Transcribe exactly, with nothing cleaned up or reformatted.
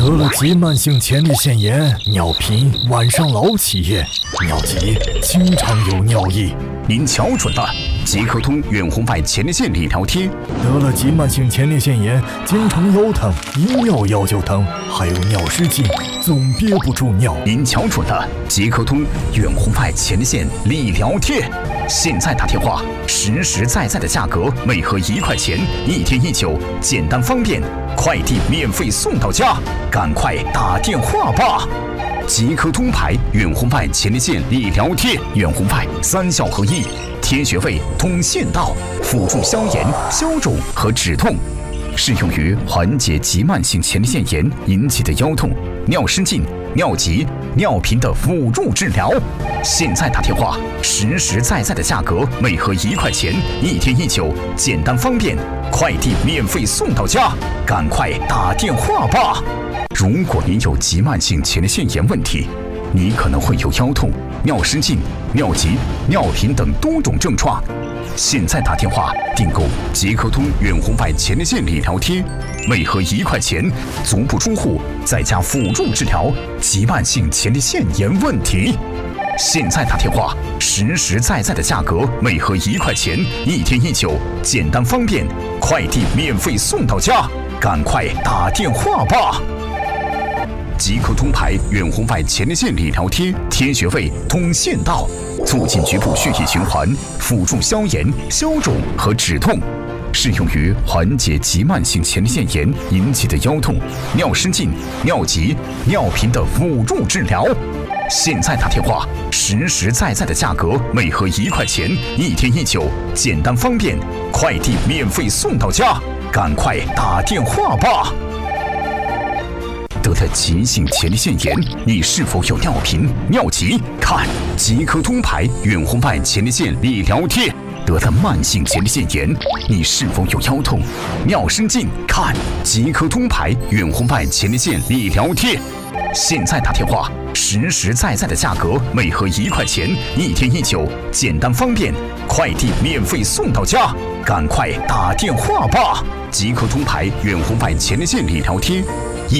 得了急慢性前列腺炎、尿频、晚上老起夜、尿急，经常有尿意。 您瞧准了，即刻通远红外前列腺理疗贴。 得了急慢性前列腺炎，经常腰疼，一尿腰就疼，还有尿失禁，总憋不住尿。 您瞧准了，即刻通远红外前列腺理疗贴。现在打电话，实实在在的价格，每盒一块钱，一天一九，简单方便，快递免费送到家，赶快打电话吧！即刻通牌远红外前列腺理疗贴，远红外三效合一，贴穴位通腺道，辅助消炎、消肿和止痛，适用于缓解急慢性前列腺炎引起的腰痛、尿失禁、尿急、尿频的辅助治疗。现在打电话，实实在在的价格，每盒一块钱，一天一九，简单方便，快递免费送到家，赶快打电话吧！如果您有急慢性前列腺炎问题，你可能会有腰痛、尿失禁、尿急、尿频等多种症状。现在打电话订购即刻通远红外前列腺理疗贴，每盒一块钱，足不出户，在家辅助治疗急慢性前列腺炎问题。现在打电话，实实在在的价格，每盒一块钱，一天一九，简单方便，快递免费送到家，赶快打电话吧！即刻通牌远红外前列腺理疗贴，贴穴位通腺道，促进局部血液循环，辅助消炎、消肿和止痛，适用于缓解急慢性前列腺炎引起的腰痛、尿失禁、尿急、尿频的辅助治疗。现在打电话，实实在在的价格，每盒一块钱，一天一九，简单方便，快递免费送到家，赶快打电话吧！得了急性前列腺炎，你是否有尿频、尿急？看即刻通牌远红外前列腺理疗贴。得了慢性前列腺炎，你是否有腰痛、尿失禁？看即刻通牌远红外前列腺理疗贴。现在打电话，实实在在的价格，每盒一块钱，一天一九，简单方便，快递免费送到家，赶快打电话吧！即刻通牌远红外前列腺理疗贴，